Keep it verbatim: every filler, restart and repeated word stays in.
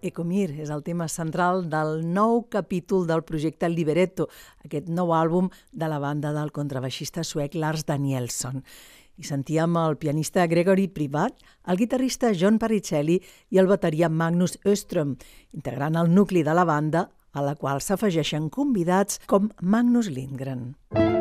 Ecomir és el tema central del nou capítol del projecte Liberetto, aquest nou àlbum de la banda del contrabaixista suec Lars Danielsson. I sentíem el pianista Gregory Privat, el guitarrista John Paricelli i el bateria Magnus Öström, integrant el nucli de la banda, a la qual s'afegeixen convidats com Magnus Lindgren.